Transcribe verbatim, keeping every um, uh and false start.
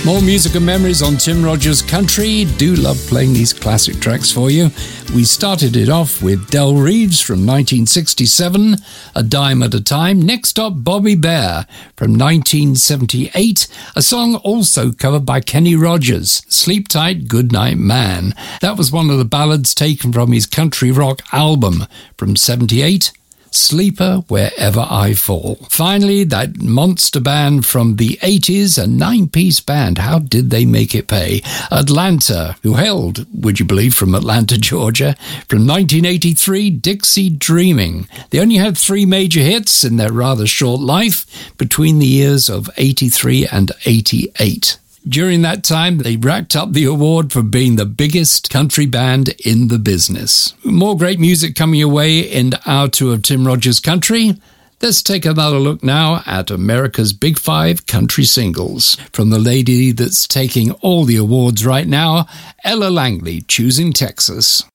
More music and memories on Tim Rogers Country. Do love playing these classic tracks for you. We started it off with Del Reeves from nineteen sixty-seven, A Dime at a Time. Next up, Bobby Bare from nineteen seventy-eight, a song also covered by Kenny Rogers, Sleep Tight, Goodnight Man. That was one of the ballads taken from his country rock album from seventy-eight. Sleeper Wherever I Fall. Finally, that monster band from the eighties, a nine-piece band. How did they make it pay? Atlanta, who hailed, would you believe, from Atlanta, Georgia. From nineteen eighty-three, Dixie Dreaming. They only had three major hits in their rather short life between the years of eighty-three and eighty-eight. During that time, they racked up the award for being the biggest country band in the business. More great music coming your way in our tour of Tim Rogers Country. Let's take another look now at America's Big Five country singles. From the lady that's taking all the awards right now, Ella Langley, Choosing Texas.